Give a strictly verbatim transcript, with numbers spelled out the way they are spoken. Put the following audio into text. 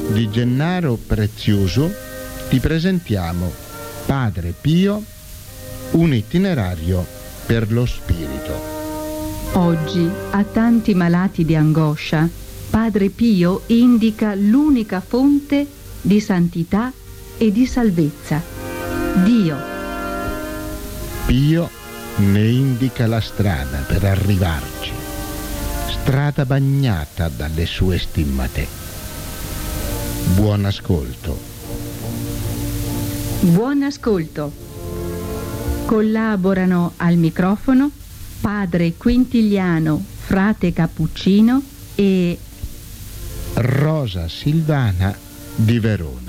di Gennaro Preziuso ti presentiamo Padre Pio, un itinerario per lo spirito. Oggi, a tanti malati di angoscia, Padre Pio indica l'unica fonte di santità e di salvezza: Dio. Pio ne indica la strada per arrivarci, strada bagnata dalle sue stimmate. Buon ascolto. Buon ascolto. Collaborano al microfono Padre Quintiliano, frate cappuccino, e Rosa Silvana di Verona.